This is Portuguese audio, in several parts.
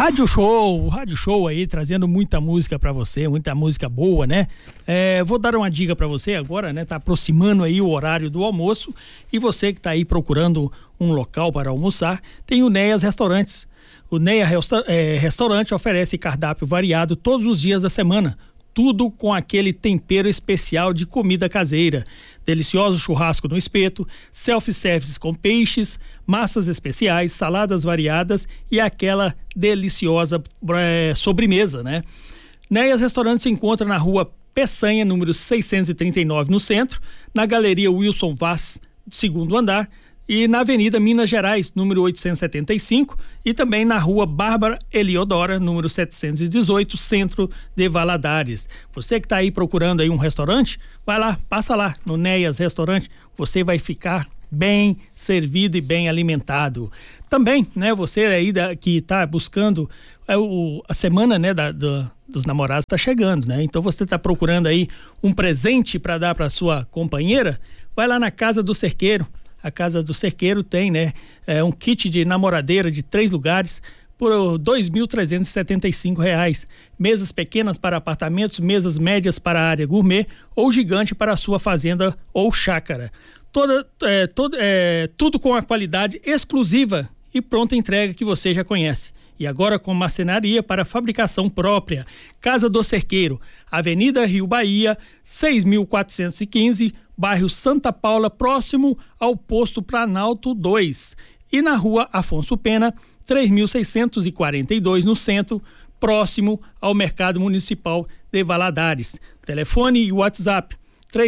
Rádio Show aí, trazendo muita música pra você, muita música boa, né? Vou dar uma dica pra você agora, né? Tá aproximando aí o horário do almoço e você que tá aí procurando um local para almoçar, tem o Neias Restaurantes. O Neias Restaurante oferece cardápio variado todos os dias da semana. Tudo com aquele tempero especial de comida caseira. Delicioso churrasco no espeto, self-service com peixes, massas especiais, saladas variadas e aquela deliciosa sobremesa, né? Neias Restaurante se encontra na rua Peçanha, número 639, no centro, na Galeria Wilson Vaz, segundo andar, e na Avenida Minas Gerais, número 875, e também na Rua Bárbara Eliodora, número 718, centro de Valadares. Você que está aí procurando aí um restaurante, vai lá, passa lá no Neias Restaurante, você vai ficar bem servido e bem alimentado. Também, né, você aí que está buscando a semana, né, dos namorados está chegando, né? Então você está procurando aí um presente para dar para sua companheira, vai lá na Casa do Cerqueiro. A Casa do Cerqueiro tem, né, um kit de namoradeira de 3 lugares por R$ 2.375. Mesas pequenas para apartamentos, mesas médias para a área gourmet ou gigante para a sua fazenda ou chácara. Tudo com a qualidade exclusiva e pronta entrega que você já conhece. E agora com marcenaria para fabricação própria. Casa do Cerqueiro, Avenida Rio Bahia, 6.415, bairro Santa Paula, próximo ao posto Planalto 2. E na rua Afonso Pena, 3.642, no centro, próximo ao Mercado Municipal de Valadares. Telefone e WhatsApp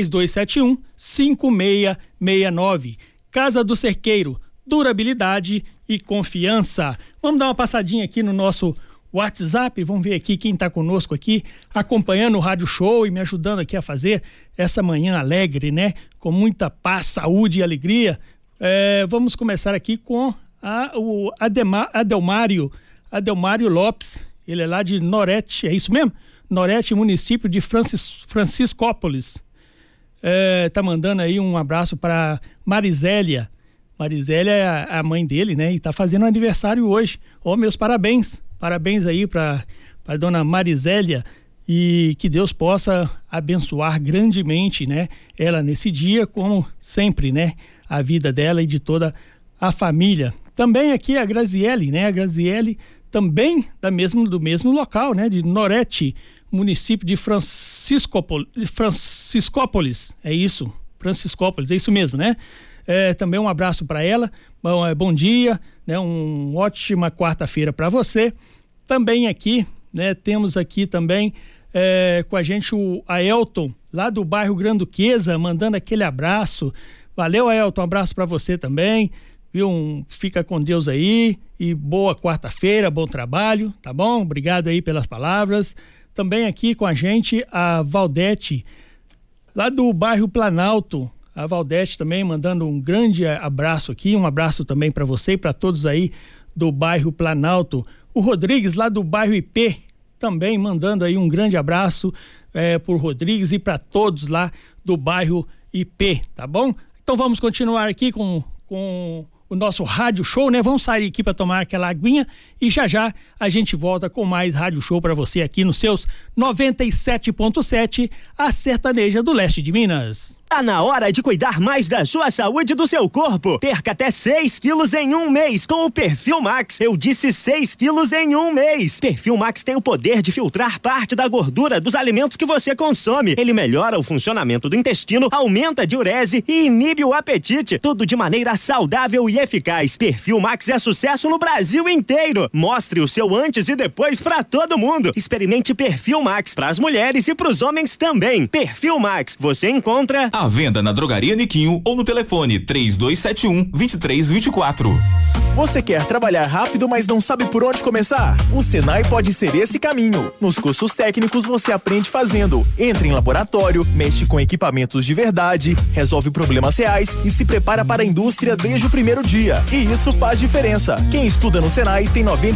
3271-5669. Casa do Cerqueiro, durabilidade e confiança. Vamos dar uma passadinha aqui no nosso WhatsApp, vamos ver aqui quem está conosco aqui, acompanhando o Rádio Show e me ajudando aqui a fazer essa manhã alegre, né? Com muita paz, saúde e alegria. Vamos começar aqui com o Adelmário Lopes, ele é lá de Norete, é isso mesmo? Norete, município de Franciscópolis. Tá mandando aí um abraço para Marizélia. Marizélia é a mãe dele, né? E tá fazendo aniversário hoje. Meus parabéns. Parabéns aí para dona Marizélia e que Deus possa abençoar grandemente, né? Ela nesse dia, como sempre, né? A vida dela e de toda a família. Também aqui a Graziele, né? A Graziele também do mesmo local, né? De Norete, município de Franciscópolis. É isso? Franciscópolis, é isso mesmo, né? Também um abraço para ela, bom dia, né? Uma ótima quarta-feira para você. Também aqui, né? Temos aqui também com a gente o Aelton, lá do bairro Granduquesa, mandando aquele abraço. Valeu, Aelton, um abraço para você também, viu? Fica com Deus aí e boa quarta-feira, bom trabalho, tá bom? Obrigado aí pelas palavras. Também aqui com a gente a Valdete, lá do bairro Planalto. A Valdete também mandando um grande abraço aqui, um abraço também para você e para todos aí do bairro Planalto. O Rodrigues, lá do bairro IP, também mandando aí um grande abraço por Rodrigues e para todos lá do bairro IP, tá bom? Então vamos continuar aqui com o nosso Rádio Show, né? Vamos sair aqui para tomar aquela aguinha e já a gente volta com mais Rádio Show para você aqui nos seus 97.7, a sertaneja do leste de Minas. Tá na hora de cuidar mais da sua saúde e do seu corpo. Perca até 6 quilos em um mês com o Perfil Max. Eu disse 6 quilos em um mês. Perfil Max tem o poder de filtrar parte da gordura dos alimentos que você consome. Ele melhora o funcionamento do intestino, aumenta a diurese e inibe o apetite. Tudo de maneira saudável e eficaz. Perfil Max é sucesso no Brasil inteiro. Mostre o seu antes e depois pra todo mundo. Experimente Perfil Max pras mulheres e pros homens também. Perfil Max, você encontra à venda na Drogaria Niquinho ou no telefone 3271-2324. Você quer trabalhar rápido, mas não sabe por onde começar? O Senai pode ser esse caminho. Nos cursos técnicos você aprende fazendo. Entra em laboratório, mexe com equipamentos de verdade, resolve problemas reais e se prepara para a indústria desde o primeiro dia. E isso faz diferença. Quem estuda no Senai tem 90